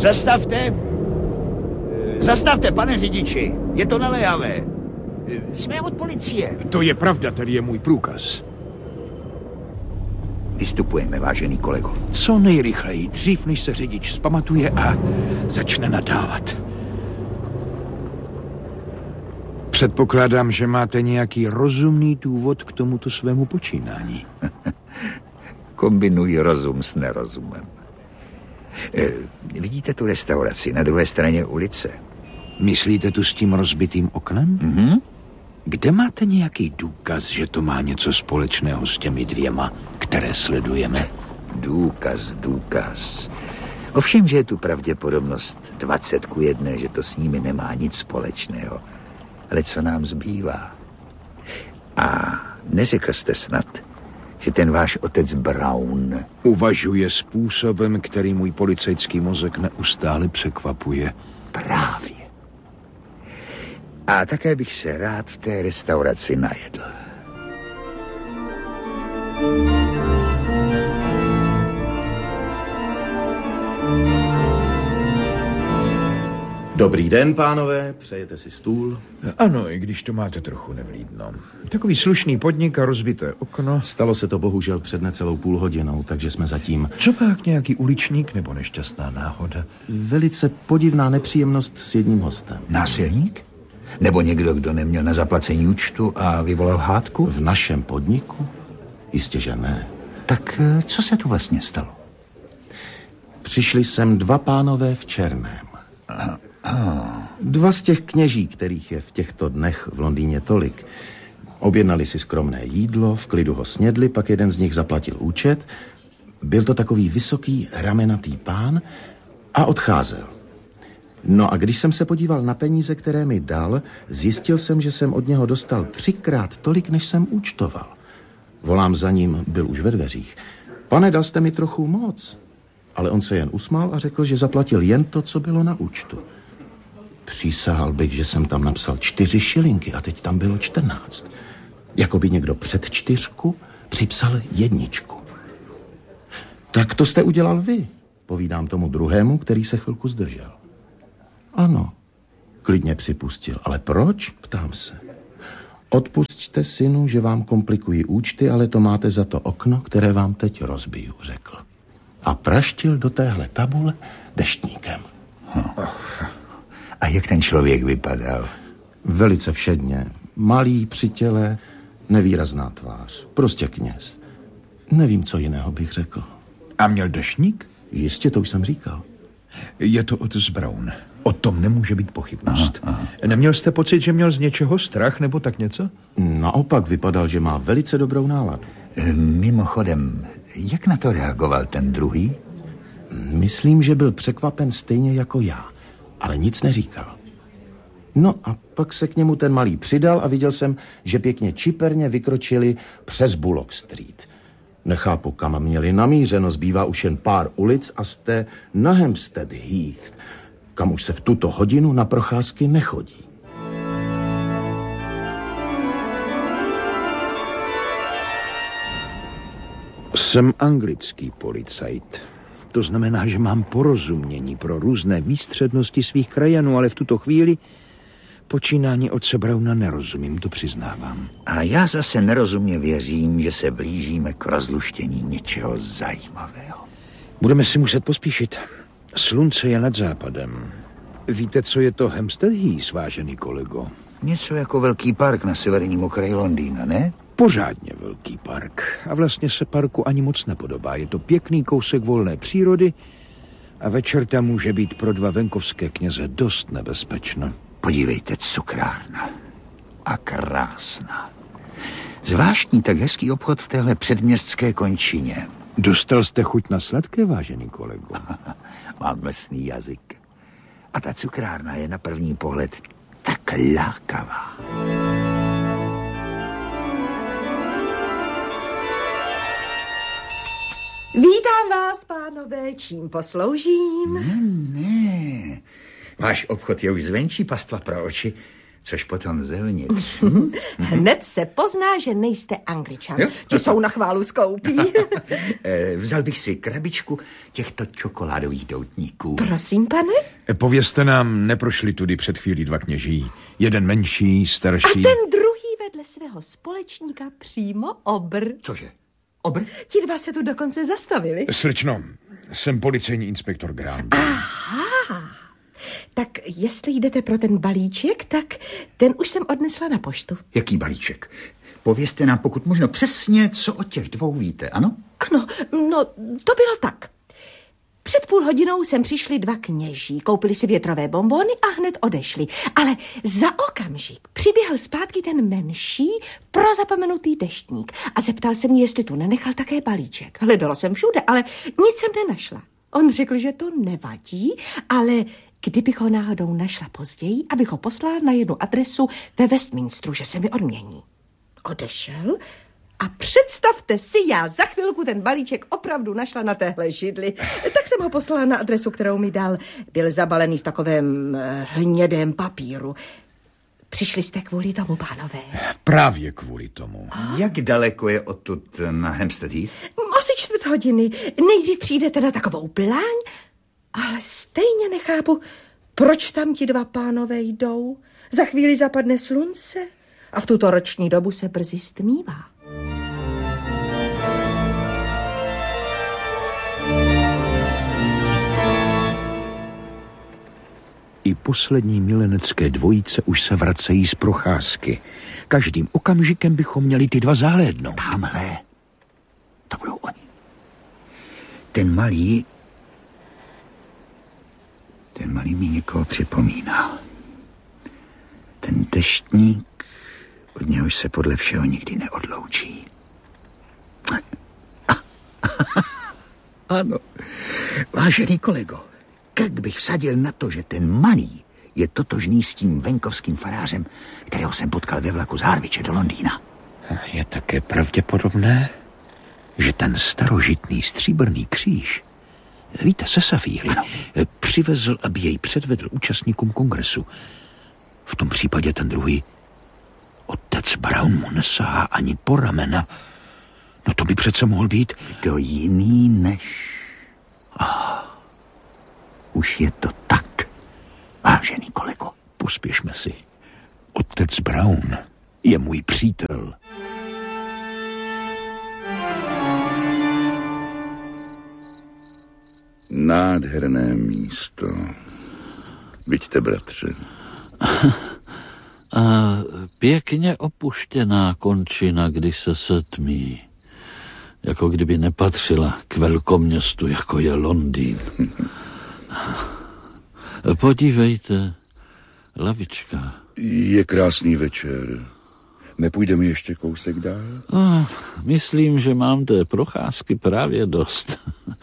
Zastavte! Zastavte, pane řidiči! Je to naléhavé. Jsme od policie. To je pravda, tady je můj průkaz. Vystupujeme, vážený kolego. Co nejrychleji, dřív než se řidič zpamatuje a začne nadávat. Předpokládám, že máte nějaký rozumný důvod k tomuto svému počínání. Kombinuji rozum s nerozumem. Vidíte tu restauraci na druhé straně ulice? Myslíte tu s tím rozbitým oknem? Mhm. Kde máte nějaký důkaz, že to má něco společného s těmi dvěma, které sledujeme? Důkaz. Ovšem, že je tu pravděpodobnost 20:1, že to s nimi nemá nic společného. Ale co nám zbývá? A neřekl jste snad, že ten váš otec Brown uvažuje způsobem, který můj policejský mozek neustále překvapuje. Právě. A také bych se rád v té restauraci najedl. Dobrý den, pánové, přejete si stůl? Ano, i když to máte trochu nevlídno. Takový slušný podnik a rozbité okno. Stalo se to bohužel před necelou půl hodinou, takže jsme zatím... Co pak nějaký uličník nebo nešťastná náhoda? Velice podivná nepříjemnost s jedním hostem. Násilník? Nebo někdo, kdo neměl na zaplacení účtu a vyvolal hádku? V našem podniku? Jistě, že ne. Tak co se tu vlastně stalo? Přišli sem dva pánové v černém. Dva z těch kněží, kterých je v těchto dnech v Londýně tolik. Objednali si skromné jídlo, v klidu ho snědli, pak jeden z nich zaplatil účet. Byl to takový vysoký, ramenatý pán a odcházel. No a když jsem se podíval na peníze, které mi dal, zjistil jsem, že jsem od něho dostal 3krát tolik, než jsem účtoval. Volám za ním, byl už ve dveřích. Pane, dal jste mi trochu moc. Ale on se jen usmál a řekl, že zaplatil jen to, co bylo na účtu. Přísahal bych, že jsem tam napsal 4 šilinky a teď tam bylo 14. Jakoby někdo před 4 připsal 1. Tak to jste udělal vy, povídám tomu druhému, který se chvilku zdržel. Ano, klidně připustil. Ale proč? Ptám se. Odpusťte, synu, že vám komplikují účty, ale to máte za to okno, které vám teď rozbiju, řekl. A praštil do téhle tabule deštníkem. A jak ten člověk vypadal? Velice všedně. Malý, při těle, nevýrazná tvář. Prostě kněz. Nevím, co jiného bych řekl. A měl deštník? Jistě, to už jsem říkal. Je to otec Brown. O tom nemůže být pochybnost. Aha. Neměl jste pocit, že měl z něčeho strach nebo tak něco? Naopak vypadal, že má velice dobrou náladu. Mimochodem, jak na to reagoval ten druhý? Myslím, že byl překvapen stejně jako já, ale nic neříkal. No a pak se k němu ten malý přidal a viděl jsem, že pěkně čiperně vykročili přes Bullock Street. Nechápu, kam měli namířeno, zbývá už jen pár ulic a jste na Hampstead Heath, kam už se v tuto hodinu na procházky nechodí. Jsem anglický policajt. To znamená, že mám porozumění pro různé výstřednosti svých krajanů, ale v tuto chvíli počínání otce Browna nerozumím, to přiznávám. A já zase nerozumně věřím, že se blížíme k rozluštění něčeho zajímavého. Budeme si muset pospíšit. Slunce je nad západem. Víte, co je to Hampstead Heath, vážený kolego? Něco jako velký park na severním okraji Londýna, ne? Pořádně velký park. A vlastně se parku ani moc nepodobá. Je to pěkný kousek volné přírody a večer tam může být pro dva venkovské kněze dost nebezpečno. Podívejte, cukrárna. A krásná. Zvláštní tak hezký obchod v téhle předměstské končině. Dostal jste chuť na sladké, vážený kolego? Mám mlsný jazyk. A ta cukrárna je na první pohled tak lákavá. Vítám vás, pánové, čím posloužím? Ne. Váš obchod je už zvenčí, pastva pro oči. Což potom zevnitř. Hned se pozná, že nejste Angličan. Jo? Ti jsou na chválu skoupí. Vzal bych si krabičku těchto čokoládových doutníků. Prosím, pane? Povězte nám, neprošli tudy před chvílí dva kněží. Jeden menší, starší. A ten druhý vedle svého společníka přímo obr. Cože? Obr? Ti dva se tu dokonce zastavili. Slečno, jsem policejní inspektor Grant. Aha. Tak jestli jdete pro ten balíček, tak ten už jsem odnesla na poštu. Jaký balíček? Povězte nám pokud možno přesně, co o těch dvou víte, ano? Ano, no, to bylo tak. Před půl hodinou sem přišli dva kněží, koupili si větrové bonbony a hned odešli. Ale za okamžik přiběhl zpátky ten menší, prozapomenutý deštník a zeptal se mě, jestli tu nenechal také balíček. Hledala jsem všude, ale nic jsem nenašla. On řekl, že to nevadí, ale kdybych ho náhodou našla později, abych ho poslala na jednu adresu ve Westminsteru, že se mi odmění. Odešel a představte si, já za chvilku ten balíček opravdu našla na téhle židli. Tak jsem ho poslala na adresu, kterou mi dal. Byl zabalený v takovém hnědém papíru. Přišli jste kvůli tomu, pánové? Právě kvůli tomu. Jak daleko je odtud na Hampstead Heath? Asi 4 hodiny. Nejdřív přijdete na takovou pláň, ale stejně nechápu, proč tam ti dva pánové jdou. Za chvíli zapadne slunce a v tuto roční dobu se brzy stmívá. I poslední milenecké dvojice už se vracejí z procházky. Každým okamžikem bychom měli ty dva zahlédnout. Tamhle. To budou oni. Ten malý mi někoho připomíná. Ten deštník, od něhož se podle všeho nikdy neodloučí. Ano, vážený kolego, krk bych vsadil na to, že ten malý je totožný s tím venkovským farářem, kterého jsem potkal ve vlaku z Harwiche do Londýna. Je také pravděpodobné, že ten starožitný stříbrný kříž, víte, se safíry, přivezl, aby jej předvedl účastníkům kongresu. V tom případě ten druhý, otec Brown, mu nesahá ani po ramena. No to by přece mohl být... Kdo jiný než... Už je to tak, vážený kolego. Pospěšme si. Otec Brown je můj přítel. Nádherné místo. Vidíte, bratře. A pěkně opuštěná končina, když se setmí. Jako kdyby nepatřila k velkoměstu, jako je Londýn. Podívejte, lavička. Je krásný večer. Nepůjdeme ještě kousek dál? Myslím, že mám té procházky právě dost.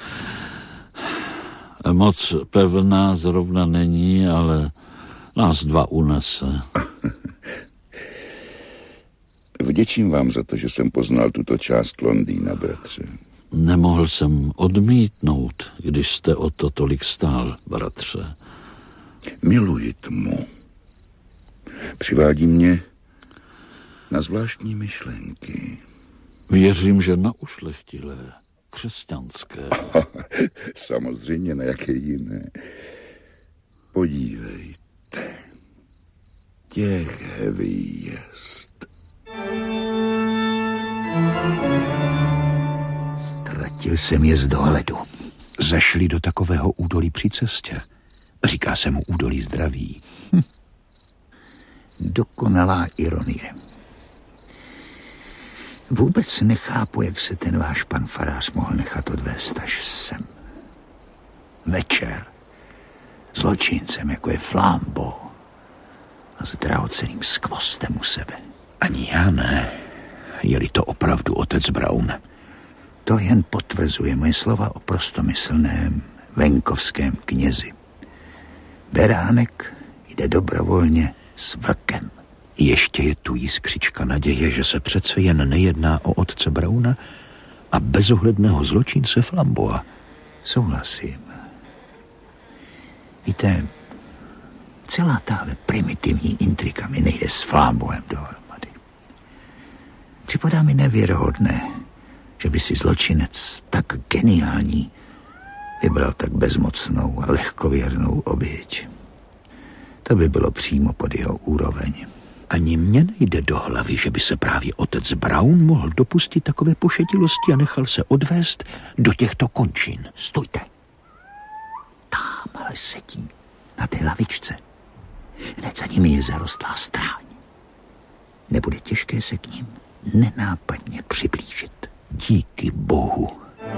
Moc pevná zrovna není, ale nás dva unese. Vděčím vám za to, že jsem poznal tuto část Londýna, bratře. Nemohl jsem odmítnout, když jste o to tolik stál, bratře. Miluji tmu. Přivádí mě na zvláštní myšlenky. Věřím, že na ušlechtilé, křesťanské. Samozřejmě, na jaké jiné. Podívejte. Těch hvězd. Ztratil jsem je z dohledu. Zašli do takového údolí při cestě. Říká se mu údolí zdraví. Dokonalá ironie. Vůbec nechápu, jak se ten váš pan farář mohl nechat odvést až sem. Večer. Zločincem, jako je Flambeau. A s drahocenným skvostem u sebe. Ani já ne. Je-li to opravdu otec Brown. To jen potvrzuje moje slova o prostomyslném venkovském knězi. Beránek jde dobrovolně s vlkem. Ještě je tu jiskřička naděje, že se přece jen nejedná o otce Browna a bezohledného zločince Flambeaua. Souhlasím. Víte, Celá tahle primitivní intrika mi nejde s Flamboem dohromady. Připadá mi nevěrohodné, že by si zločinec tak geniální vybral tak bezmocnou a lehkověrnou oběť. To by bylo přímo pod jeho úroveň. Ani mně nejde do hlavy, že by se právě otec Brown mohl dopustit takové pošetilosti a nechal se odvést do těchto končin. Stůjte. Támhle sedí na té lavičce. Hned za nimi je zarostlá stráň. Nebude těžké se k ním nenápadně přiblížit. Díky Bohu.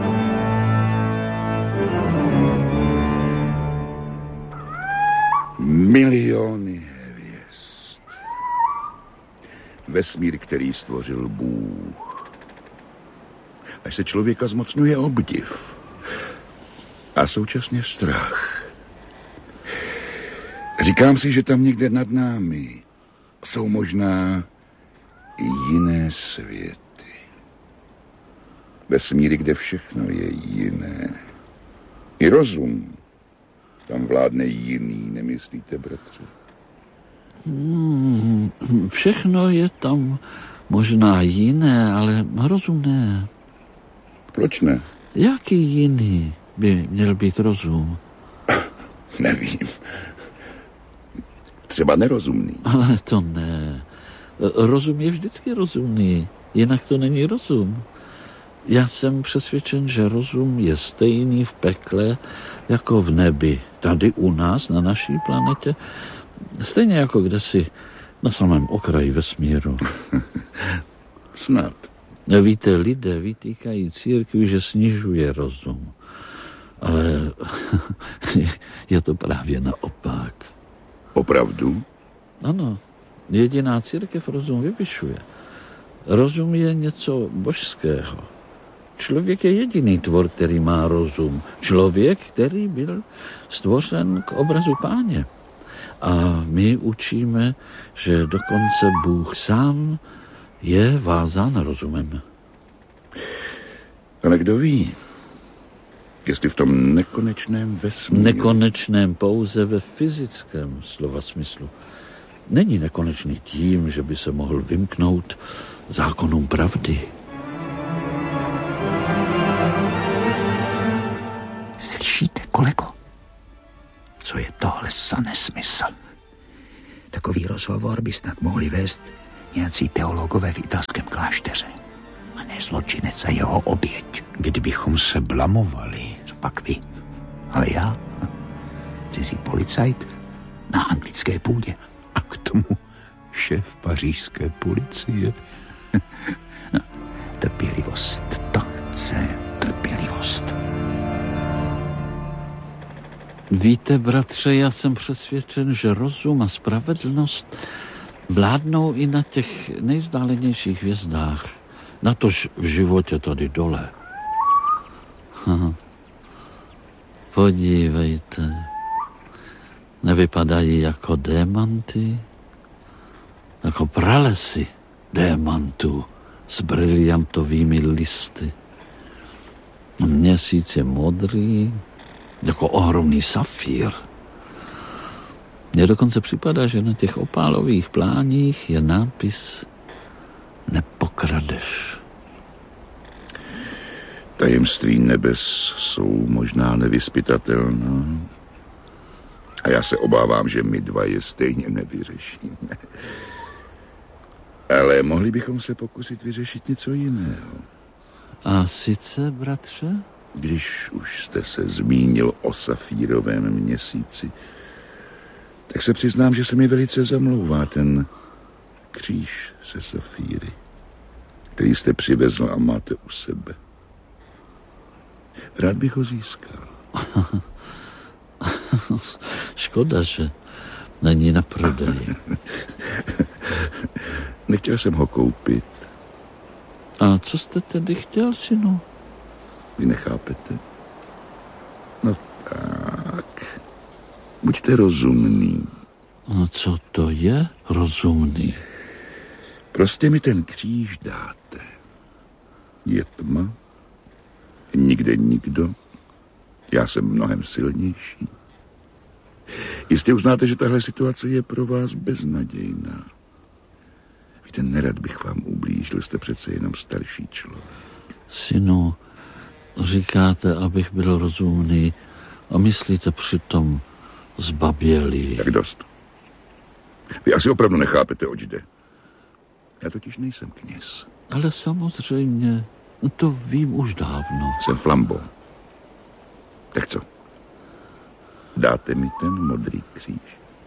Miliony hvězd. Vesmír, který stvořil Bůh. Až se člověka zmocňuje obdiv a současně strach. Říkám si, že tam někde nad námi jsou možná i jiné světy. Vesmíry, kde všechno je jiné. I rozum. Tam vládne jiný, nemyslíte, bratře? Všechno je tam možná jiné, ale rozum ne. Proč ne? Jaký jiný by měl být rozum? Nevím. Třeba nerozumný. Ale to ne. Rozum je vždycky rozumný, jinak to není rozum. Já jsem přesvědčen, že rozum je stejný v pekle jako v nebi. Tady u nás, na naší planetě, stejně jako kdesi na samém okraji vesmíru. Snad. Víte, lidé vytýkají církvi, že snižuje rozum. Ale je to právě naopak. Opravdu? Ano, jediná církev rozum vyvyšuje. Rozum je něco božského. Člověk je jediný tvor, který má rozum. Člověk, který byl stvořen k obrazu Páně. A my učíme, že dokonce Bůh sám je vázán rozumem. Ale kdo ví, jestli v tom nekonečném vesmíru... Nekonečném pouze ve fyzickém slova smyslu. Není nekonečný tím, že by se mohl vymknout zákonům pravdy. Slyšíte, kolego? Co je tohle za nesmysl? Takový rozhovor by snad mohli vést nějací teologové v italském klášteře. A ne zločinec a jeho oběť. Kdybychom se blamovali. Co pak vy? Ale já? Cizí policajt na anglické půdě. A k tomu šéf pařížské policie. No, trpělivost, to chce trpělivost. Víte, bratře, já jsem přesvědčen, že rozum a spravedlnost vládnou i na těch nejvzdálenějších hvězdách. Natož v životě tady dole. Podívejte. Nevypadají jako démanty, jako pralesy démantů s briliantovými listy. Měsíc je modrý, jako ohromný safír. Mně dokonce připadá, že na těch opálových pláních je nápis Nepokradeš. Tajemství nebes jsou možná nevyzpytatelná. A já se obávám, že my dva je stejně nevyřešíme. Ale mohli bychom se pokusit vyřešit něco jiného. A sice, bratře? Když už jste se zmínil o safírovém měsíci, tak se přiznám, že se mi velice zamlouvá ten kříž se safíry, který jste přivezl a máte u sebe. Rád bych ho získal. Škoda, že není na prodej. Nechtěl jsem ho koupit. A co jste tedy chtěl, synu? Vy nechápete? No tak. Buďte rozumný. No co to je rozumný? Prostě mi ten kříž dáte. Je tma. Nikde nikdo. Já jsem mnohem silnější. Jistě uznáte, že tahle situace je pro vás beznadějná. Víte, nerad bych vám ublížil, jste přece jenom starší člověk. Synu, říkáte, abych byl rozumný a myslíte přitom zbabělý. Tak dost. Vy asi opravdu nechápete, oč jde. Já totiž nejsem kněz. Ale samozřejmě, to vím už dávno. Jsem Flambo. Tak co? Dáte mi ten modrý kříž?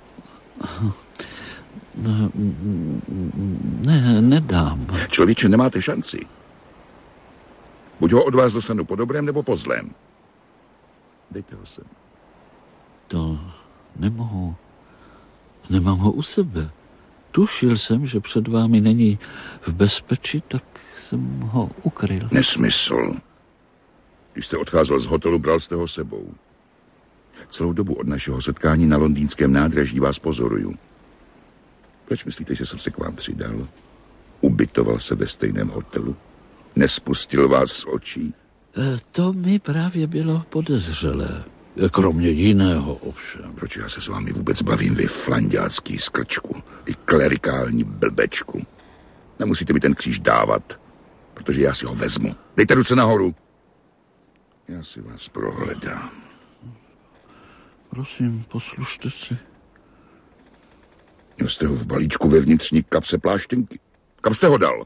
Ne, nedám. Člověče, nemáte šanci. Buď ho od vás dostanu po dobrém, nebo po zlém. Dejte ho sem. To nemohu. Nemám ho u sebe. Tušil jsem, že před vámi není v bezpečí, tak jsem ho ukryl. Nesmysl. Když jste odcházel z hotelu, bral jste ho sebou. Celou dobu od našeho setkání na londýnském nádraží vás pozoruju. Proč myslíte, že jsem se k vám přidal? Ubytoval se ve stejném hotelu? Nespustil vás z očí? To mi právě bylo podezřelé. Kromě jiného ovšem. Proč já se s vámi vůbec bavím, vy flanďácký skrčku, vy klerikální blbečku? Nemusíte mi ten kříž dávat, protože já si ho vezmu. Dejte ruce nahoru. Já si vás prohledám. Prosím, poslušte si. Měl jste ho v balíčku ve vnitřní kapse pláštěnky. Kam jste ho dal?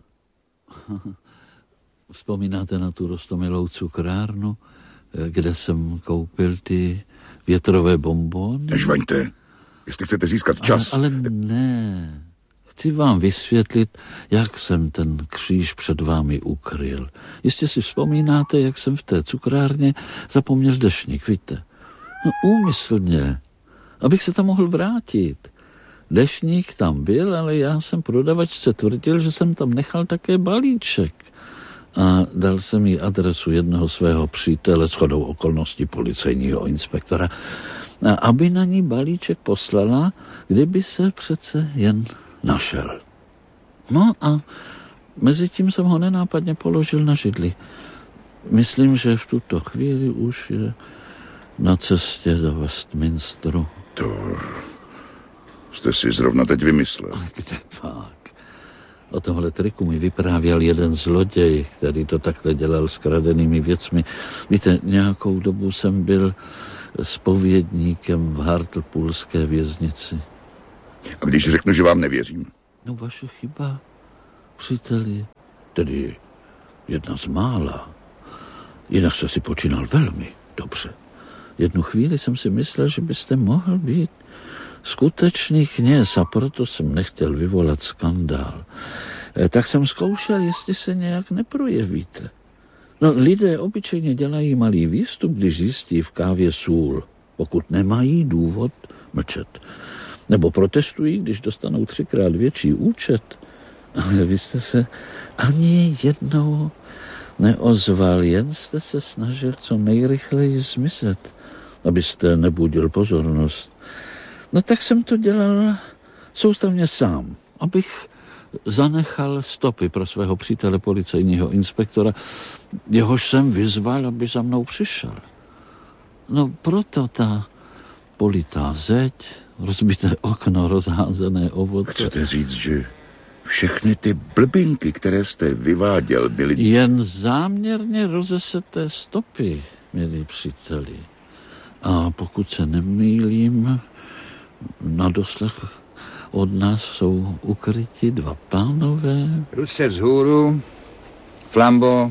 Vzpomínáte na tu roztomilou cukrárnu, kde jsem koupil ty větrové bonbony? Nežvaňte, jestli chcete získat čas. Ale ne. Chci vám vysvětlit, jak jsem ten kříž před vámi ukryl. Jistě si vzpomínáte, jak jsem v té cukrárně zapomněl deštník, víte? No, úmyslně, abych se tam mohl vrátit. Deštník tam byl, ale já jsem prodavačce tvrdil, že jsem tam nechal také balíček. A dal jsem jí adresu jednoho svého přítele, shodou okolností policejního inspektora, a aby na ní balíček poslala, kdyby se přece jen našel. No a mezi tím jsem ho nenápadně položil na židli. Myslím, že v tuto chvíli už je na cestě do Westminsteru. To jste si zrovna teď vymyslel. A kde pak? O tomhle triku mi vyprávěl jeden zloděj, který to takhle dělal s kradenými věcmi. Víte, nějakou dobu jsem byl zpovědníkem v Hartlepoolské věznici. A když řeknu, že vám nevěřím? No, vaše chyba, příteli. Tedy jedna z mála. Jinak jste si počínal velmi dobře. Jednu chvíli jsem si myslel, že byste mohl být skutečný kněz, a proto jsem nechtěl vyvolat skandál. Tak jsem zkoušel, jestli se nějak neprojevíte. No, lidé obyčejně dělají malý výstup, když zjistí v kávě sůl, pokud nemají důvod mlčet. Nebo protestují, když dostanou 3krát větší účet. Ale vy jste se ani jednou neozval, jen jste se snažil co nejrychleji zmizet, abyste nebudil pozornost. No tak jsem to dělal soustavně sám, abych zanechal stopy pro svého přítele policejního inspektora, jehož jsem vyzval, aby za mnou přišel. No proto ta politá zeď, rozbité okno, rozházené ovoce. Chcete říct, že všechny ty blbinky, které jste vyváděl, byly... Jen záměrně rozeseté stopy, milí příteli. A pokud se nemýlím, na doslech od nás jsou ukryti 2 pánové. Ruce vzhůru, Flambo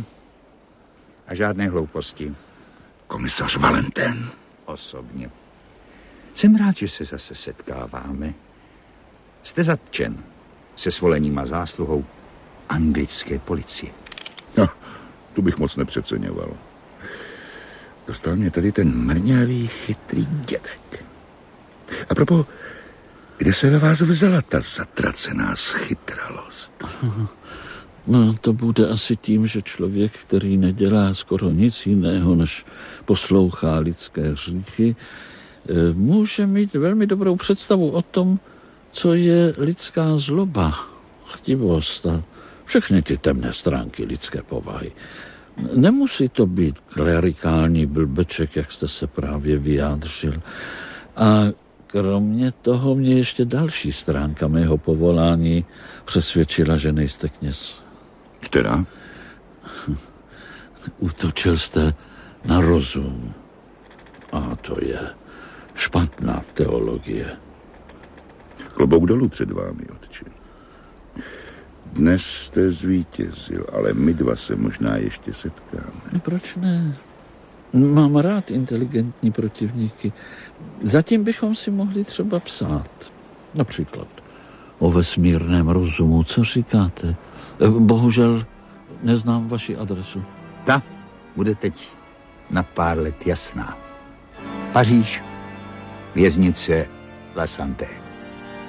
a žádné hlouposti. Komisař Valentin. Osobně. Jsem rád, že se zase setkáváme. Jste zatčen se svolením a zásluhou anglické policie. No, tu bych moc nepřeceňoval. Dostal mě tady ten mrňavý, chytrý dědek. A propos, kde se ve vás vzala ta zatracená schytralost? No, to bude asi tím, že člověk, který nedělá skoro nic jiného, než poslouchá lidské hříchy, může mít velmi dobrou představu o tom, co je lidská zloba, chtivost a všechny ty temné stránky lidské povahy. Nemusí to být klerikální blbeček, jak jste se právě vyjádřil. A Kromě toho mě ještě další stránka mého povolání přesvědčila, že nejste kněz. Která? Útočil jste na rozum. A to je špatná teologie. Klobouk dolů před vámi, otče. Dnes jste zvítězil, ale my dva se možná ještě setkáme. Proč ne? Mám rád inteligentní protivníky. Zatím bychom si mohli třeba psát. Například o vesmírném rozumu. Co říkáte? Bohužel neznám vaši adresu. Ta bude teď na pár let jasná. Paříž, věznice La Santé.